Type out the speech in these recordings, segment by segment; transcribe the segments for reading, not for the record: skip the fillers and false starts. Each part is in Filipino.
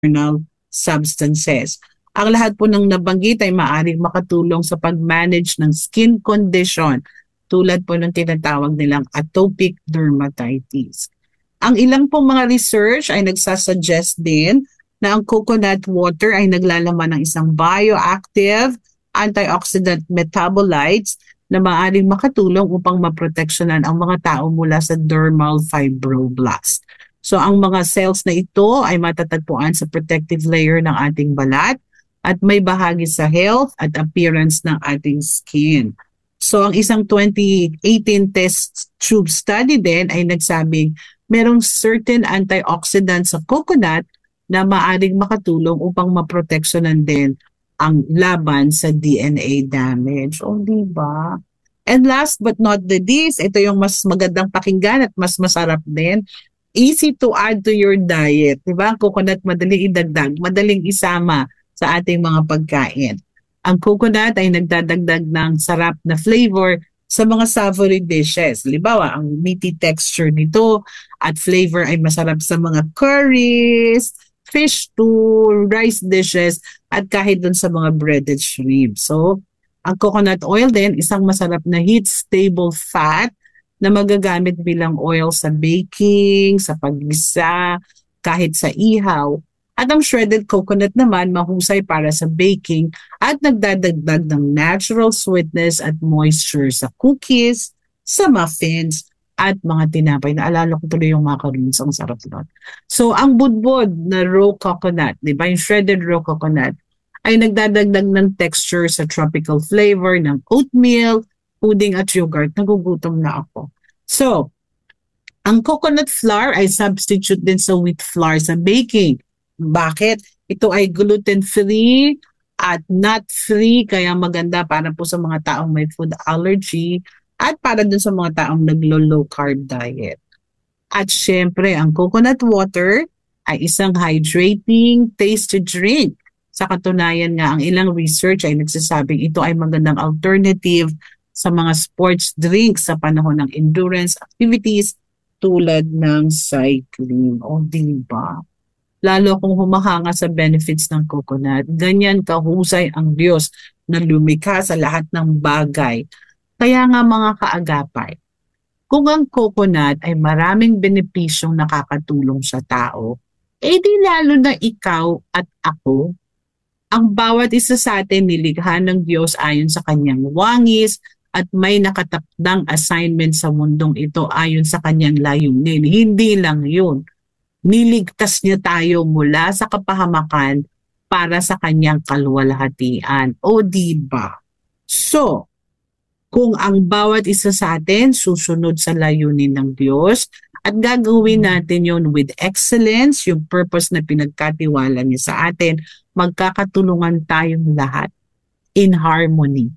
external substances. Ang lahat po ng nabanggit ay maaaring makatulong sa pag-manage ng skin condition tulad po ng tinatawag nilang atopic dermatitis. Ang ilang pong mga research ay nagsasuggest din na ang coconut water ay naglalaman ng isang bioactive antioxidant metabolites na maaaring makatulong upang maproteksyonan ang mga tao mula sa dermal fibroblast. So ang mga cells na ito ay matatagpuan sa protective layer ng ating balat at may bahagi sa health at appearance ng ating skin. So ang isang 2018 test tube study din ay nagsabing merong certain antioxidants sa coconut na maaaring makatulong upang maproteksyonan din ang laban sa DNA damage. O, di ba? And last but not the least, ito yung mas magandang pakinggan at mas masarap din. Easy to add to your diet. Di ba? Ang coconut madaling idagdag, madaling isama sa ating mga pagkain. Ang coconut ay nagdadagdag ng sarap na flavor sa mga savory dishes. Halimbawa, ang meaty texture nito at flavor ay masarap sa mga curries, fish stew, rice dishes, at kahit dun sa mga breaded shrimp. So, ang coconut oil din, isang masarap na heat-stable fat na magagamit bilang oil sa baking, sa paggisa, kahit sa ihaw. At ang shredded coconut naman mahusay para sa baking at nagdadagdag ng natural sweetness at moisture sa cookies, sa muffins, at mga tinapay. Naalala ko tuloy yung macaroons. Ang sarap nun. So, ang budbod na raw coconut, di ba? Yung shredded raw coconut, ay nagdadagdag ng texture sa tropical flavor ng oatmeal, pudding at yogurt. Nagugutom na ako. So, ang coconut flour ay substitute din sa wheat flour sa baking. Bakit? Ito ay gluten-free at nut-free, kaya maganda para po sa mga taong may food allergy at para dun sa mga taong naglo-low carb diet. At syempre, ang coconut water ay isang hydrating, tasty drink. Sa katunayan nga, ang ilang research ay nagsasabing ito ay magandang alternative sa mga sports drinks sa panahon ng endurance activities tulad ng cycling. O, diba? Lalo kung humahanga sa benefits ng coconut, ganyan kahusay ang Diyos na lumikha sa lahat ng bagay. Kaya nga mga kaagapay, kung ang coconut ay maraming benepisyong nakakatulong sa tao, eh di lalo na ikaw at ako, ang bawat isa sa atin nilikha ng Diyos ayon sa kanyang wangis at may nakatakdang assignment sa mundong ito ayon sa kanyang layunin. Hindi lang yun. Niligtas niya tayo mula sa kapahamakan para sa kanyang kaluwalhatian. O diba? So, kung ang bawat isa sa atin susunod sa layunin ng Diyos at gagawin natin yon with excellence, yung purpose na pinagkatiwala niya sa atin, magkakatulungan tayong lahat in harmony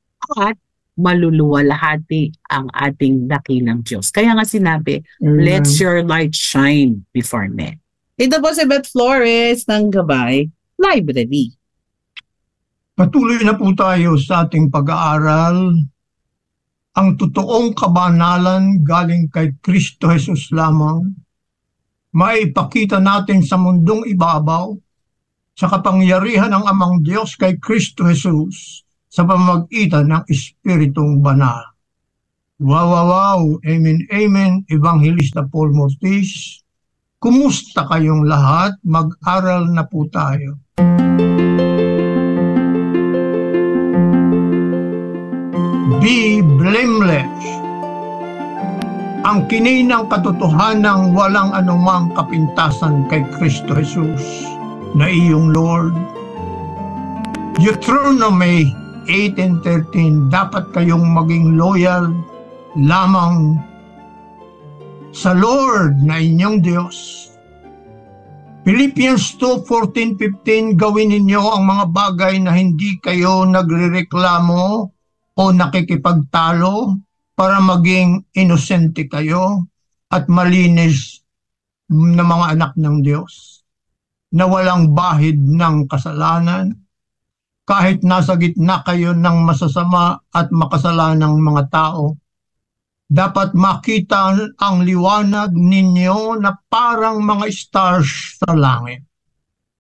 at maluluwalhati ang ating dakilang Diyos. Kaya nga sinabi, let your light shine before men. Ito po si Beth Flores ng Gabay Library. Patuloy na po tayo sa ating pag-aaral. Ang totoong kabanalan galing kay Kristo Jesus lamang, maipakita natin sa mundong ibabaw sa kapangyarihan ng Amang Diyos kay Kristo Jesus sa pamamagitan ng Espiritong Banal. Wow, wow, wow. Amen, amen. Evangelista Paul Mortis. Kumusta kayong lahat? Mag-aral na po tayo. Be blameless. Ang kininang katotohanang walang anumang kapintasan kay Kristo Jesus na iyong Lord. Deuteronomy 18:13, dapat kayong maging loyal lamang sa Lord na inyong Diyos. Philippians 2:14-15, gawin ninyo ang mga bagay na hindi kayo nagrereklamo o nakikipagtalo para maging inosente kayo at malinis na mga anak ng Diyos na walang bahid ng kasalanan kahit nasa gitna kayo ng masasama at makasalanang mga tao. Dapat makita ang liwanag ninyo na parang mga stars sa langit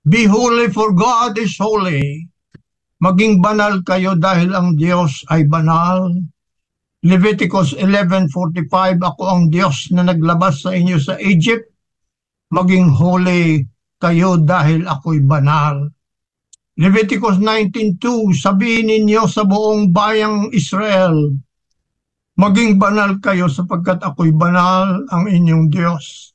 Be holy for God is holy. Maging banal kayo dahil ang Diyos ay banal. Leviticus 11:45, ako ang Diyos na naglabas sa inyo sa Egypt. Maging holy kayo dahil ako'y banal. Leviticus 19:2, sabihin ninyo sa buong bayang Israel, maging banal kayo sapagkat ako'y banal ang inyong Diyos.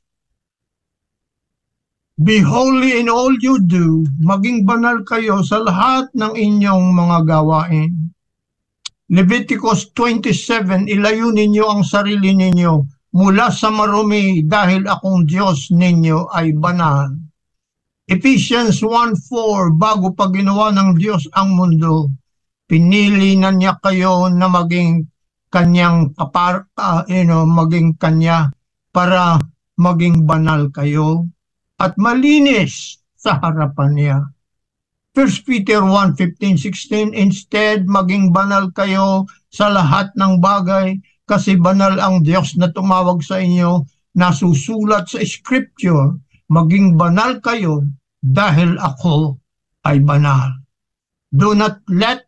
Be holy in all you do. Maging banal kayo sa lahat ng inyong mga gawain. Leviticus 27, ilayo ninyo ang sarili ninyo mula sa marumi dahil akong Diyos ninyo ay banal. Ephesians 1:4, bago pa ginawa ng Diyos ang mundo, pinili na niya kayo na maging kanyang maging kanya para maging banal kayo at malinis sa harapan niya. 1 Peter 1:15-16, instead maging banal kayo sa lahat ng bagay kasi banal ang Diyos na tumawag sa inyo, nasusulat sa Scripture, maging banal kayo dahil ako ay banal. Do not let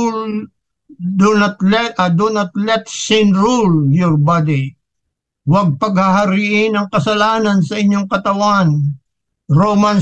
sin rule your body. Huwag paghahariin ang kasalanan sa inyong katawan. Romans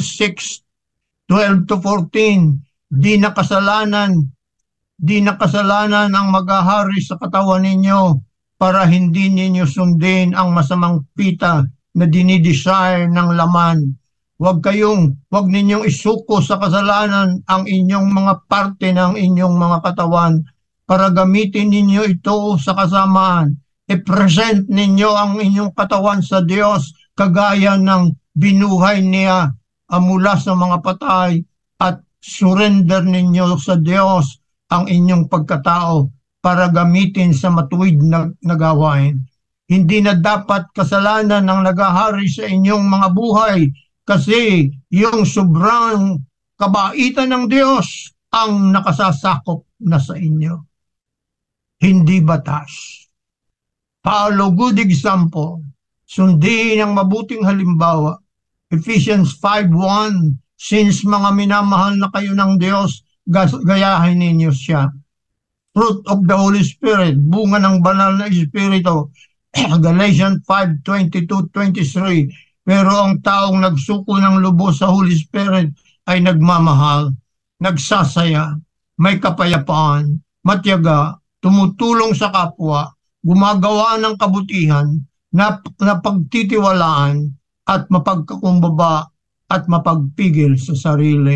6:12-14, di na kasalanan ang maghahari sa katawan ninyo para hindi ninyo sundin ang masamang pita na dinidesire ng laman. Huwag ninyong isuko sa kasalanan ang inyong mga parte ng inyong mga katawan para gamitin ninyo ito sa kasamaan. I-present ninyo ang inyong katawan sa Diyos kagaya ng binuhay niya mula sa mga patay at surrender ninyo sa Diyos ang inyong pagkatao para gamitin sa matuwid na gawain. Hindi na dapat kasalanan ang naghahari sa inyong mga buhay kasi yung sobrang kabaitan ng Diyos ang nakasasakop na sa inyo. Hindi batas. Follow good example. Sundin ang mabuting halimbawa. Ephesians 5:1, since mga minamahal na kayo ng Diyos, gayahin ninyo siya. Fruit of the Holy Spirit, bunga ng banal na Espiritu. Galatians 5:22-23, pero ang taong nagsuko ng lubos sa Holy Spirit ay nagmamahal, nagsasaya, may kapayapaan, matyaga, tumutulong sa kapwa, gumagawa ng kabutihan, napagtitiwalaan, at mapagkakumbaba at mapagpigil sa sarili.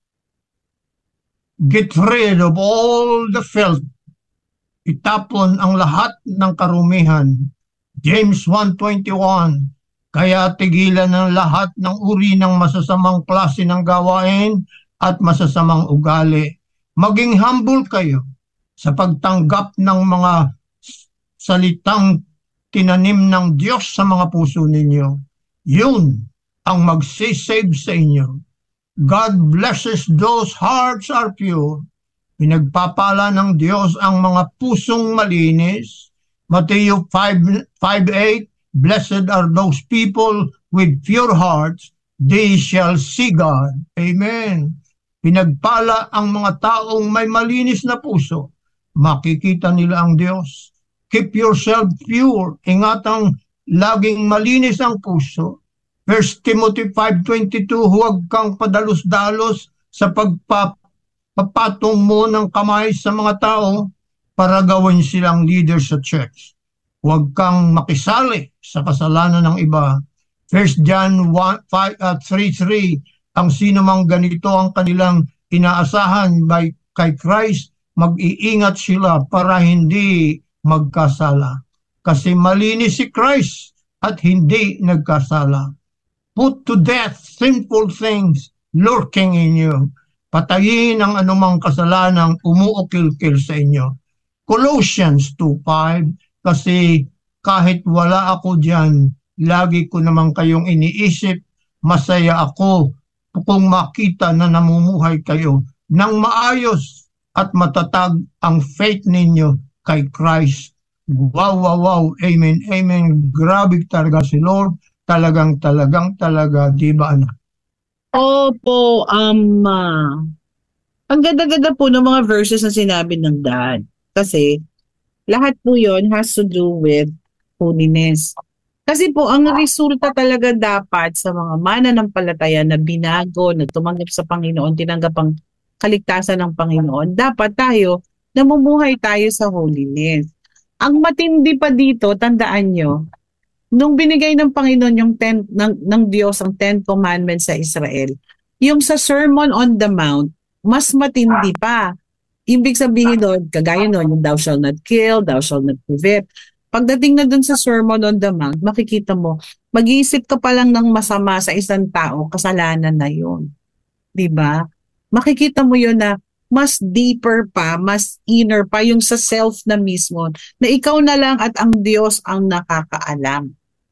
Get rid of all the filth. Itapon ang lahat ng karumihan. James 1:21, kaya tigilan ng lahat ng uri ng masasamang klase ng gawain at masasamang ugali. Maging humble kayo sa pagtanggap ng mga salitang tinanim ng Diyos sa mga puso ninyo. Yun ang magsisave sa inyo. God blesses those hearts are pure. Pinagpapala ng Diyos ang mga pusong malinis. Matthew 5:8, blessed are those people with pure hearts, they shall see God. Amen. Pinagpala ang mga taong may malinis na puso. Makikita nila ang Diyos. Keep yourself pure. Ingatang laging malinis ang puso. 1 Timothy 5:22, huwag kang padalos-dalos sa pagpapatong mo ng kamay sa mga tao para gawin silang leader sa church. Huwag kang makisali sa kasalanan ng iba. 1 John 3:3, ang sino mang ganito ang kanilang inaasahan kay Christ, mag-iingat sila para hindi magkasala. Kasi malinis si Christ at hindi nagkasala. Put to death sinful things lurking in you. Patayin ang anumang kasalanang umuukil-kil sa inyo. Colossians 2:5, kasi kahit wala ako diyan, lagi ko naman kayong iniisip, masaya ako kung makita na namumuhay kayo ng maayos at matatag ang faith ninyo kay Christ. Wow, wow, wow. Amen, amen. Grabe talaga si Lord. Talaga, di ba anak? Opo, ang ganda-ganda po ng mga verses na sinabi ng dad. Kasi lahat po yon has to do with holiness. Kasi po, ang resulta talaga dapat sa mga mananampalataya na binago, na tumanggap sa Panginoon, tinanggap ang kaligtasan ng Panginoon, dapat tayo, namumuhay tayo sa holiness. Ang matindi pa dito, tandaan nyo, nung binigay ng Panginoon yung ng Diyos ang Ten Commandments sa Israel, yung sa Sermon on the Mount, mas matindi pa. Ibig sabihin doon, kagaya noon, yung thou shall not kill, thou shall not covet. Pagdating na doon sa Sermon on the Mount, makikita mo, mag-iisip ka pa lang ng masama sa isang tao, kasalanan na yun. 'Di ba? Makikita mo yun na mas deeper pa, mas inner pa yung sa self na mismo, na ikaw na lang at ang Diyos ang nakakaalam.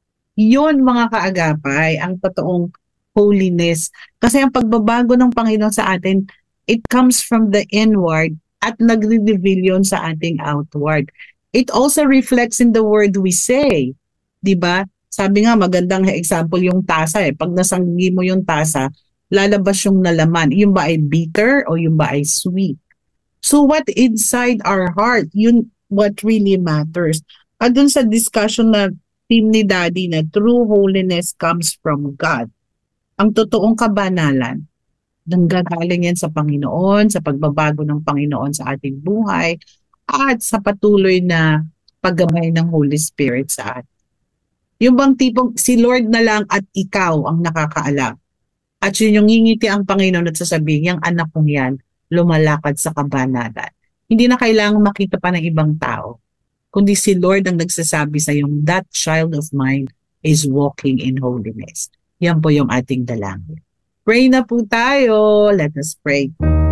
Yun mga kaagapay, ang totoong holiness. Kasi ang pagbabago ng Panginoon sa atin, it comes from the inward at nagre-reveal yun sa ating outward. It also reflects in the word we say. 'Di ba? Sabi nga, magandang example yung tasa eh. Pag nasanggi mo yung tasa, lalabas yung nalaman. Yung ba ay bitter o yung ba ay sweet? So what inside our heart, yun what really matters. At dun sa discussion na team ni Daddy na true holiness comes from God. Ang totoong kabanalan, nanggagaling yan sa Panginoon, sa pagbabago ng Panginoon sa ating buhay, at sa patuloy na paggabay ng Holy Spirit sa atin. Yung bang tipong si Lord na lang at ikaw ang nakakaalam. At yun yung ngingiti ang Panginoon at sasabihin, yung anak kong yan, lumalakad sa kabanalan. Hindi na kailangang makita pa ng ibang tao, kundi si Lord ang nagsasabi sa yung that child of mine is walking in holiness. Yan po yung ating dalangin. Pray na po tayo. Let us pray.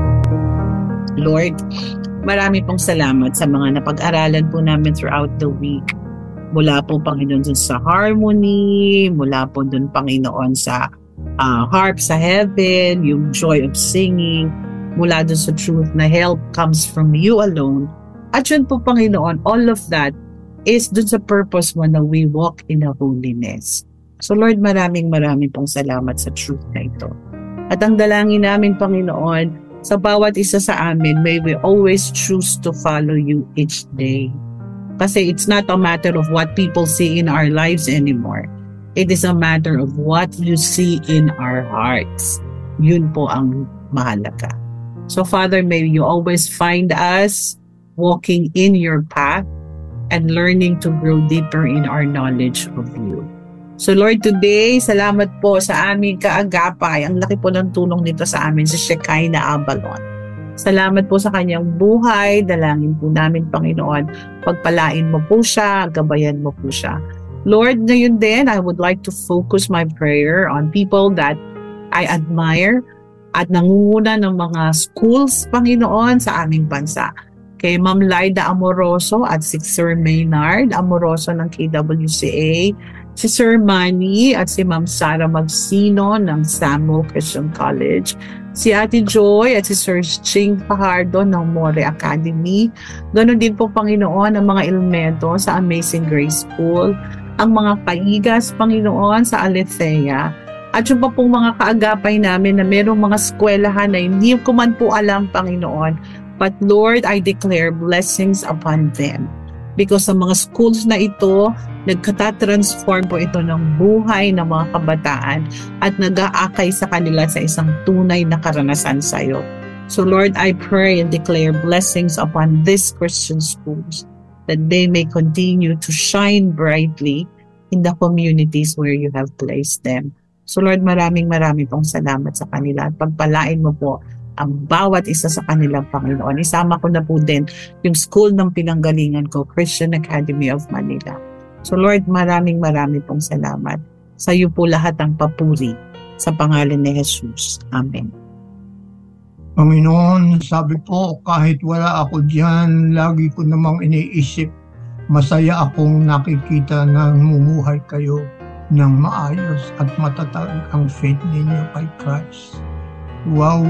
Lord, marami pong salamat sa mga napag-aralan po namin throughout the week. Mula po, Panginoon, dun sa harmony, mula po dun, Panginoon, sa harp sa heaven, yung joy of singing, mula dun sa truth na help comes from you alone. At yun po, Panginoon, all of that is dun sa purpose mo na we walk in a holiness. So Lord, maraming pong salamat sa truth na ito. At ang dalangin namin, Panginoon, sa bawat isa sa amin, may we always choose to follow you each day. Kasi it's not a matter of what people see in our lives anymore. It is a matter of what you see in our hearts. Yun po ang mahalaga. So Father, may you always find us walking in your path and learning to grow deeper in our knowledge of you. So Lord, today, salamat po sa aming kaagapay. Ang laki po ng tulong nito sa amin, si Shekinah Avalon. Salamat po sa kanyang buhay. Dalangin po namin, Panginoon, pagpalain mo po siya, gabayan mo po siya. Lord, ngayon din, I would like to focus my prayer on people that I admire at nangunguna ng mga schools, Panginoon, sa aming bansa. Kay Ma'am Lyda Amoroso at si Sir Maynard Amoroso ng KWCA, si Sir Manny at si Ma'am Sara Magsino ng Samuel Christian College, si Ate Joy at si Sir Ching Fajardo ng More Academy. Ganon din po, Panginoon, ang mga elemento sa Amazing Grace School, ang mga kaigas, Panginoon, sa Alethea, at yung pa pong mga kaagapay namin na merong mga eskwelahan na hindi ko man po alam, Panginoon. But Lord, I declare blessings upon them. Because sa mga schools na ito, nagkatatransform po ito ng buhay ng mga kabataan at nag-aakay sa kanila sa isang tunay na karanasan sa iyo. So Lord, I pray and declare blessings upon these Christian schools that they may continue to shine brightly in the communities where you have placed them. So Lord, maraming pong salamat sa kanila at pagpalain mo po ang bawat isa sa kanilang, Panginoon. Isama ko na po din yung school ng pinanggalingan ko, Christian Academy of Manila. So Lord, maraming pong salamat. Sa iyo po lahat ang papuri sa pangalan ni Jesus. Amen. Panginoon, sabi po, kahit wala ako diyan, lagi ko namang iniisip, masaya akong nakikita na namumuhay kayo ng maayos at matatag ang faith ninyo kay Christ. Wow.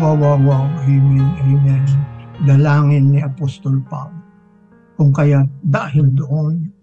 Amen. Dalangin ni Apostol Paul. Kung kaya dahil doon,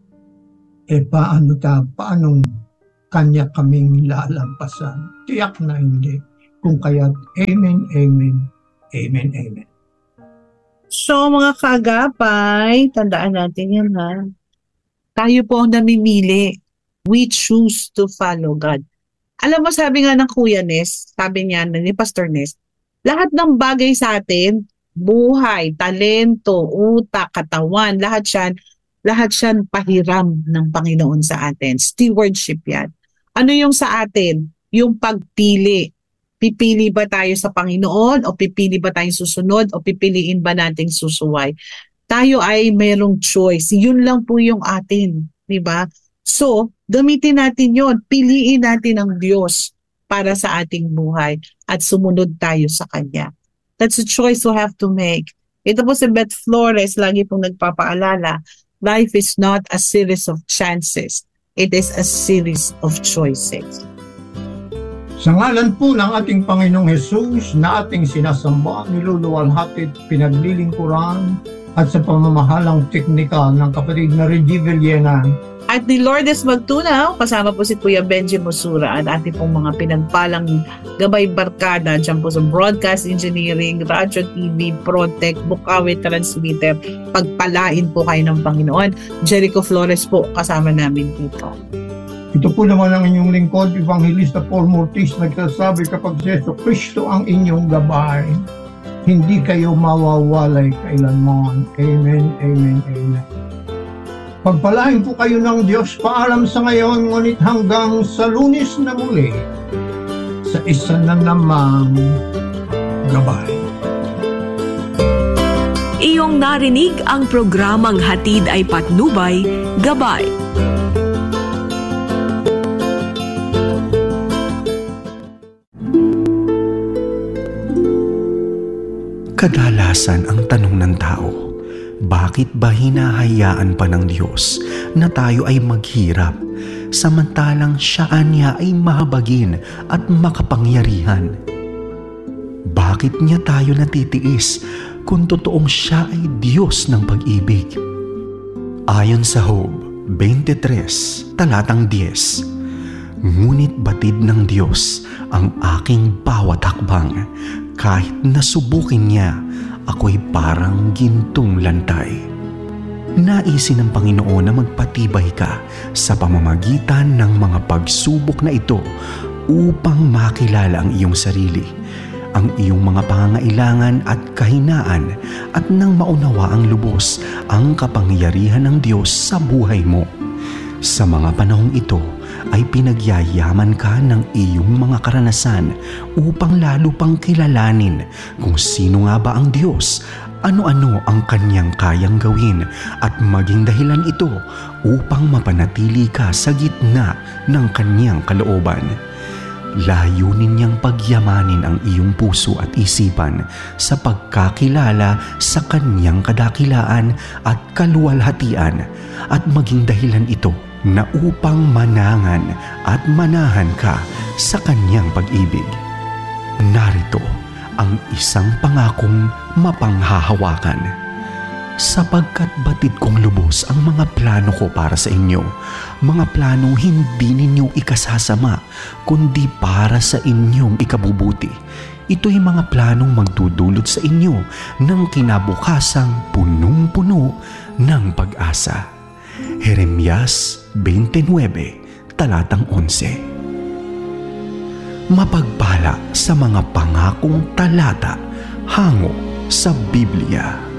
paanong kanya kaming lalampasan? Tiyak na hindi. Kung kaya't amen, amen, amen, amen. So mga kaagapay, tandaan natin yan ha. Tayo po ang namimili. We choose to follow God. Alam mo, sabi nga ng Kuya Nes, sabi niya ni Pastor Nes, lahat ng bagay sa atin, buhay, talento, utak, katawan, lahat yan pahiram ng Panginoon sa atin. Stewardship yan. Ano yung sa atin? Yung pagpili. Pipili ba tayo sa Panginoon o pipili ba tayong susunod o pipiliin ba nating susuway? Tayo ay mayroong choice. Yun lang po yung atin, di ba? So, gamitin natin yon, piliin natin ang Diyos para sa ating buhay at sumunod tayo sa Kanya. That's a choice we have to make. Ito po si Beth Flores, lagi pong nagpapaalala, life is not a series of chances. It is a series of choices. Sa ngalan po ng ating Panginoong Hesus na ating sinasamba, niluluwalhati, pinaglilingkuran at sa pamamahalang teknikal ng kapatid na Reggie Villena. At ni Lourdes Magtunaw, kasama po si Kuya Benji Mosura at ating pong mga pinagpalang gabay barkada dyan po sa Broadcast Engineering, Radio TV, Protec, Bukawi Transmitter. Pagpalain po kayo ng Panginoon. Jericho Flores po kasama namin dito. Ito po naman ang inyong lingkod, Evangelista Paul Mortis, nagsasabi kapag si Yesu Kristo ang inyong gabay, hindi kayo mawawalay kailanman. Amen, amen, amen. Pagpalain po kayo ng Diyos, paalam sa ngayon, ngunit hanggang sa Lunes na muli, sa isa na namang gabay. Iyong narinig ang programang Hatid ay Patnubay, Gabay. Kadalasan ang tanong ng tao, bakit ba hinahayaan pa ng Diyos na tayo ay maghirap samantalang Siya niya ay mahabagin at makapangyarihan? Bakit niya tayo natitiis kung totoong Siya ay Diyos ng pag-ibig? Ayon sa Job 23, talatang 10, ngunit batid ng Diyos ang aking bawat hakbang, kahit nasubukin niya, ako'y parang gintong lantay. Naisin ng Panginoon na magpatibay ka sa pamamagitan ng mga pagsubok na ito upang makilala ang iyong sarili, ang iyong mga pangangailangan at kahinaan, at nang maunawa ang lubos ang kapangyarihan ng Diyos sa buhay mo. Sa mga panahong ito ay pinagyayaman ka ng iyong mga karanasan upang lalo pang kilalanin kung sino nga ba ang Diyos, ano-ano ang Kanyang kayang gawin, at maging dahilan ito upang mapanatili ka sa gitna ng Kanyang kalooban. Layunin niyang pagyamanin ang iyong puso at isipan sa pagkakilala sa Kanyang kadakilaan at kaluwalhatian, at maging dahilan ito na upang manangan at manahan ka sa Kanyang pag-ibig. Narito ang isang pangakong mapanghahawakan. Sapagkat batid kong lubos ang mga plano ko para sa inyo, mga planong hindi ninyo ikasasama, kundi para sa inyong ikabubuti. Ito'y mga planong magdudulot sa inyo ng kinabukasang punong-puno ng pag-asa. Jeremias 29, talatang 11. Mapagpala sa mga pangakong talata hango sa Biblia.